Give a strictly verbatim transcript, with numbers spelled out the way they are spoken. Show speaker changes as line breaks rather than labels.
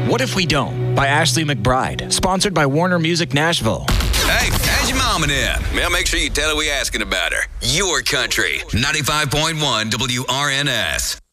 What If We Don't by Ashley McBride, sponsored by Warner Music Nashville.
Hey, how's your mama there? Well, make sure you tell her we asking about her. Your country, ninety-five point one W R N S.